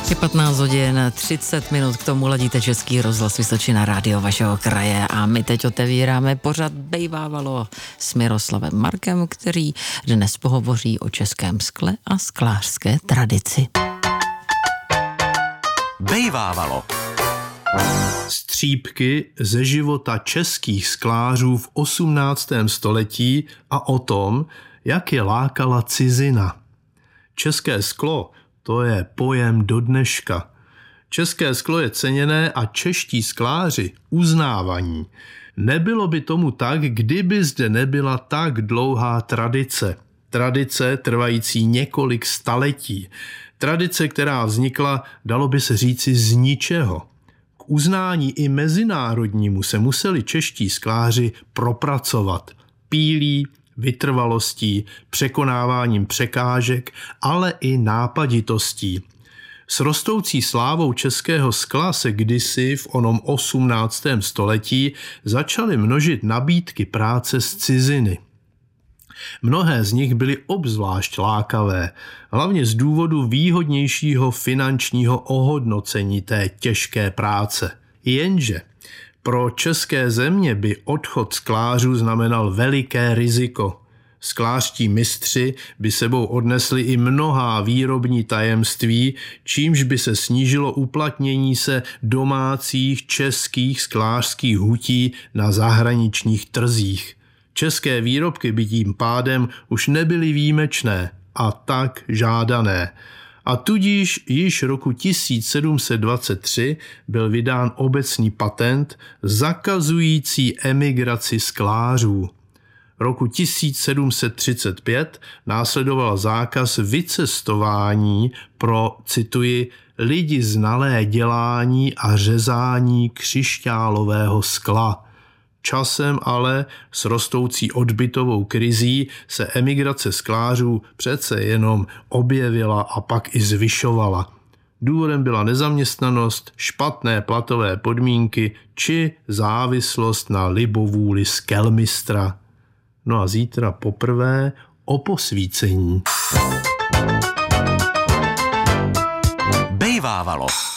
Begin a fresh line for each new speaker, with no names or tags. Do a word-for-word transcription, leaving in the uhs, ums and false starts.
Je patnáct hodin třicet minut, k tomu ladíte Český rozhlas Vysočina, rádio vašeho kraje a my teď otevíráme pořad Bejvávalo s Miroslavem Markem, který dnes pohovoří o českém skle a sklářské tradici.
Bejvávalo.
Střípky ze života českých sklářů v osmnáctém století a o tom, jak je lákala cizina. České sklo, to je pojem do dneška. České sklo je ceněné a čeští skláři uznávaní. Nebylo by tomu tak, kdyby zde nebyla tak dlouhá tradice. Tradice trvající několik staletí. Tradice, která vznikla, dalo by se říci, z ničeho. K uznání i mezinárodnímu se museli čeští skláři propracovat. Pílí, vytrvalostí, překonáváním překážek, ale i nápaditostí. S rostoucí slávou českého skla se kdysi v onom osmnáctém století začaly množit nabídky práce z ciziny. Mnohé z nich byly obzvlášť lákavé, hlavně z důvodu výhodnějšího finančního ohodnocení té těžké práce. Jenže pro české země by odchod sklářů znamenal veliké riziko. Sklářští mistři by sebou odnesli i mnohá výrobní tajemství, čímž by se snížilo uplatnění se domácích českých sklářských hutí na zahraničních trzích. České výrobky by tím pádem už nebyly výjimečné a tak žádané. A tudíž již roku tisíc sedm set dvacet tři byl vydán obecný patent zakazující emigraci sklářů. Roku tisíc sedm set třicet pět následoval zákaz vycestování pro, cituji, lidi znalé dělání a řezání křišťálového skla. Časem ale s rostoucí odbytovou krizí se emigrace sklářů přece jenom objevila a pak i zvyšovala. Důvodem byla nezaměstnanost, špatné platové podmínky či závislost na libovůli skelmistra. No a zítra poprvé o posvícení.
Bejvávalo.